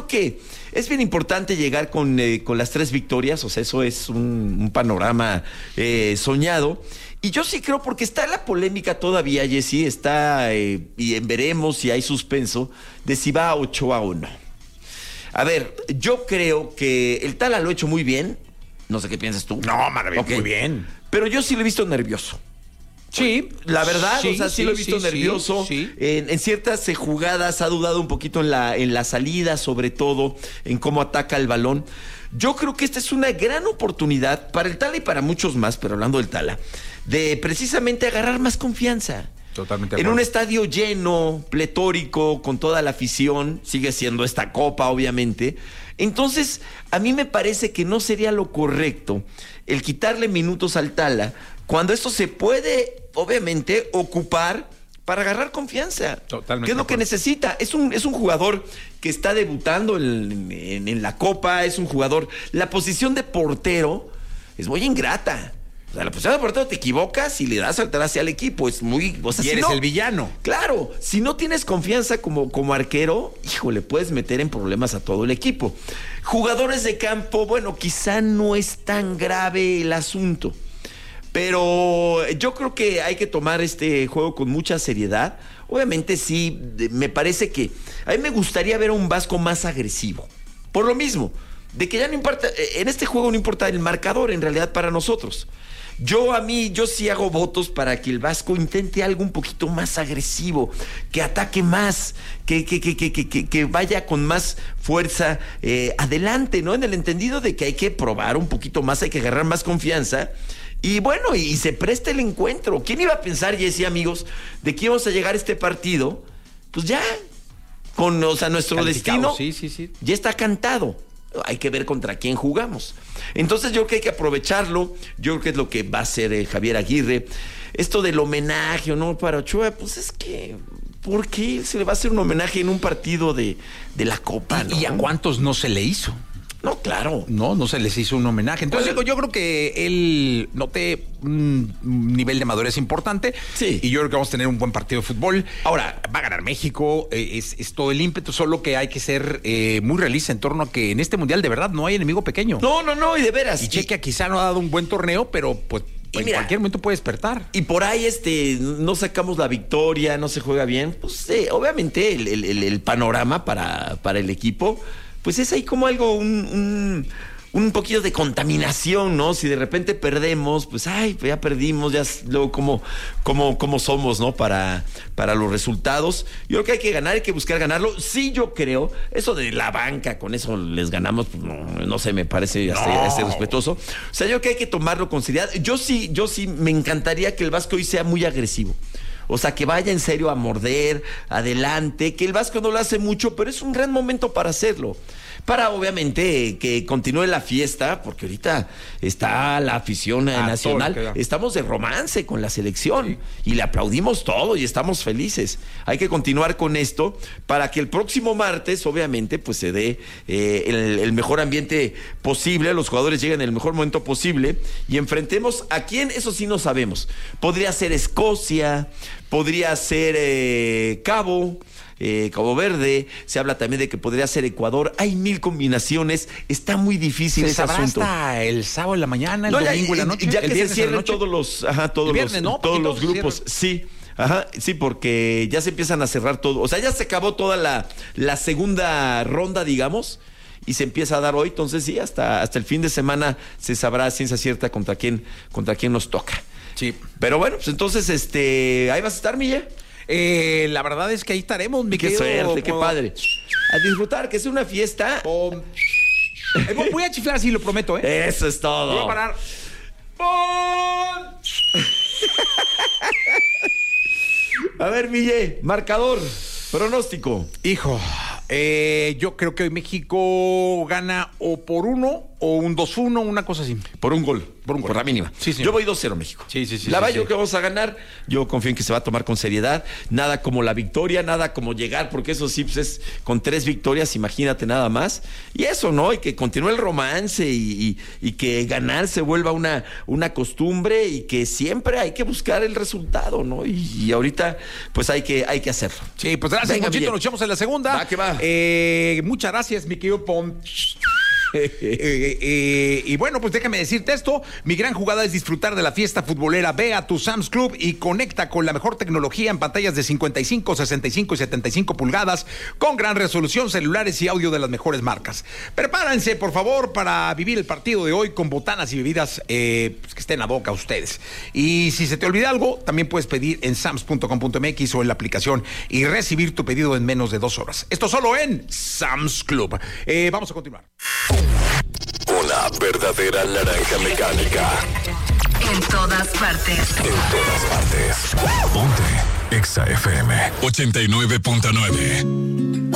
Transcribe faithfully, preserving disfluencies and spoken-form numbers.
creo que es bien importante llegar con, eh, con las tres victorias, o sea, eso es un, un panorama eh, soñado. Y yo sí creo, porque está la polémica todavía, Jessy, está, eh, y veremos si hay suspenso, de si va a Ochoa o no. A ver, yo creo que el Tala lo ha hecho muy bien, no sé qué piensas tú. No, maravilloso, okay. Muy bien. Pero yo sí lo he visto nervioso. Sí, la verdad, sí, o sea, sí, sí lo he visto sí, nervioso. Sí, sí. En, en ciertas eh, jugadas ha dudado un poquito en la, en la salida, sobre todo en cómo ataca el balón. Yo creo que esta es una gran oportunidad para el Tala y para muchos más, pero hablando del Tala, de precisamente agarrar más confianza. Totalmente. En un estadio lleno, pletórico, con toda la afición, sigue siendo esta copa, obviamente. Entonces, a mí me parece que no sería lo correcto el quitarle minutos al Tala, cuando esto se puede, obviamente, ocupar para agarrar confianza. Totalmente. ¿Qué es lo que necesita? Es un, es un jugador que está debutando en, en, en la Copa, es un jugador... La posición de portero es muy ingrata. O sea, la posición de portero te equivocas y le das saltar hacia el equipo. Es muy... O sea, y si eres no, el villano. Claro, si no tienes confianza como, como arquero, híjole, puedes meter en problemas a todo el equipo. Jugadores de campo, bueno, quizá no es tan grave el asunto. Pero yo creo que hay que tomar este juego con mucha seriedad. Obviamente sí, me parece que... A mí me gustaría ver a un Vasco más agresivo. Por lo mismo, de que ya no importa... En este juego no importa el marcador, en realidad, para nosotros. Yo a mí, yo sí hago votos para que el Vasco intente algo un poquito más agresivo, que ataque más, que, que, que, que, que, que vaya con más fuerza eh, adelante, ¿no? En el entendido de que hay que probar un poquito más, hay que agarrar más confianza. Y bueno, y se presta el encuentro. ¿Quién iba a pensar, Jessy, amigos, de que íbamos a llegar a este partido? Pues ya, con, o sea, nuestro destino sí, sí, sí. ya está cantado. Hay que ver contra quién jugamos. Entonces yo creo que hay que aprovecharlo. Yo creo que es lo que va a hacer eh, Javier Aguirre. Esto del homenaje o no para Ochoa, pues es que... ¿Por qué se le va a hacer un homenaje en un partido de, de la Copa? ¿Y, ¿no? ¿Y a cuántos no se le hizo? No, claro. No, no se les hizo un homenaje. Entonces, digo, yo creo que él noté un nivel de madurez importante. Sí. Y yo creo que vamos a tener un buen partido de fútbol. Ahora, va a ganar México, eh, es, es todo el ímpetu, solo que hay que ser eh, muy realista en torno a que en este mundial de verdad no hay enemigo pequeño. No, no, no, y de veras. Y Chequia quizá no ha dado un buen torneo, pero pues y en mira, cualquier momento puede despertar. Y por ahí este no sacamos la victoria, no se juega bien. Pues eh, obviamente el, el, el panorama para, para el equipo, pues es ahí como algo, un, un, un poquito de contaminación, ¿no? Si de repente perdemos, pues ay, pues ya perdimos, ya luego cómo, cómo, cómo somos, ¿no? Para, para los resultados. Yo creo que hay que ganar, hay que buscar ganarlo. Sí, yo creo, eso de la banca, con eso les ganamos, pues no, no sé, me parece hasta, no. hasta respetuoso. O sea, yo creo que hay que tomarlo con seriedad. Yo sí, yo sí me encantaría que el Vasco hoy sea muy agresivo. O sea, que vaya en serio a morder, adelante, que el Vasco no lo hace mucho, pero es un gran momento para hacerlo. Para, obviamente, que continúe la fiesta, porque ahorita está la afición ah, nacional. Estamos de romance con la selección sí. Y le aplaudimos todo y estamos felices. Hay que continuar con esto para que el próximo martes, obviamente, pues se dé eh, el, el mejor ambiente posible, los jugadores lleguen en el mejor momento posible y enfrentemos a quién, eso sí no sabemos. Podría ser Escocia, podría ser eh, Cabo... Eh, Cabo Verde, se habla también de que podría ser Ecuador, hay mil combinaciones, está muy difícil se ese sabrá asunto. Hasta el sábado en la mañana, el no, domingo ya, en la noche, ya que el se cierren todos los, ajá, todos viernes, los, ¿no? todos los grupos, sí. Ajá, sí, porque ya se empiezan a cerrar todo, o sea, ya se acabó toda la, la segunda ronda, digamos, y se empieza a dar hoy, entonces sí, hasta, hasta el fin de semana se sabrá a ciencia cierta contra quién, contra quién nos toca. Sí. Pero bueno, pues entonces, este, ahí vas a estar, Milla. Eh, la verdad es que ahí estaremos, mi qué querido. Suerte, qué padre. A disfrutar, que sea una fiesta. Oh. Eh, voy a chiflar así, lo prometo, ¿eh? Eso es todo. Voy a parar. A ver, Mille, marcador, pronóstico. Hijo, eh, yo creo que hoy México gana o por uno o un dos uno, una cosa así. Por un gol. Por un gol. Por la mínima. Sí, señor. Yo voy dos cero México. Sí, sí, sí. La sí, va, sí. yo creo que vamos a ganar. Yo confío en que se va a tomar con seriedad. Nada como la victoria, nada como llegar, porque eso sí, pues es con tres victorias, imagínate nada más. Y eso, ¿no? Y que continúe el romance y, y, y que ganar se vuelva una, una costumbre y que siempre hay que buscar el resultado, ¿no? Y, y ahorita, pues hay que, hay que hacerlo. Sí, pues gracias, Venga, Ponchito. Miguel. Nos echamos en la segunda. Va, que va. Eh, muchas gracias, mi querido Pon. Eh, eh, y bueno, pues déjame decirte esto. Mi gran jugada es disfrutar de la fiesta futbolera. Ve a tu Sam's Club y conecta con la mejor tecnología en pantallas de cincuenta y cinco, sesenta y cinco y setenta y cinco pulgadas con gran resolución, celulares y audio de las mejores marcas. Prepárense, por favor, para vivir el partido de hoy con botanas y bebidas eh, pues que estén a boca a ustedes. Y si se te olvida algo, también puedes pedir en sams punto com punto m x o en la aplicación y recibir tu pedido en menos de dos horas. Esto solo en Sam's Club. Eh, vamos a continuar. Una verdadera naranja mecánica. En todas partes. En todas partes. Ponte Exa F M ochenta y nueve punto nueve.